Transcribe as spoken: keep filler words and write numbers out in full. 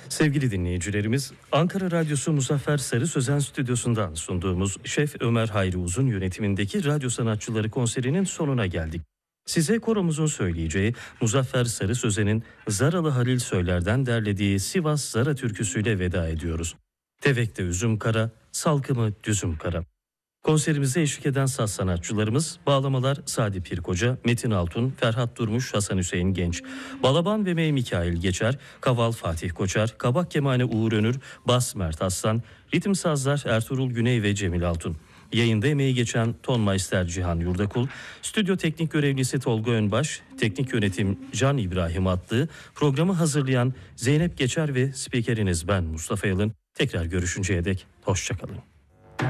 Sevgili dinleyicilerimiz, Ankara Radyosu Muzaffer Sarı Sözen stüdyosundan sunduğumuz Şef Ömer Hayri Uzun yönetimindeki radyo sanatçıları konserinin sonuna geldik. Size koromuzun söyleyeceği Muzaffer Sarı Sözen'in Zaralı Halil Söyler'den derlediği Sivas Zara türküsüyle veda ediyoruz. Tevekte üzüm kara, salkımı düzüm kara. Konserimize eşlik eden saz sanatçılarımız bağlamalar Sadi Pirkoca, Metin Altun, Ferhat Durmuş, Hasan Hüseyin Genç. Balaban ve Mey Mikail Geçer, kaval Fatih Koçar, kabak kemane Uğur Önür, bas Mert Aslan, ritim sazlar Ertuğrul Güney ve Cemil Altun. Yayında emeği geçen tonmeister Cihan Yurdakul, stüdyo teknik görevlisi Tolga Önbaş, teknik yönetim Can İbrahim Atlı, programı hazırlayan Zeynep Geçer ve spikeriniz ben Mustafa Yalın. Tekrar görüşünceye dek hoşçakalın.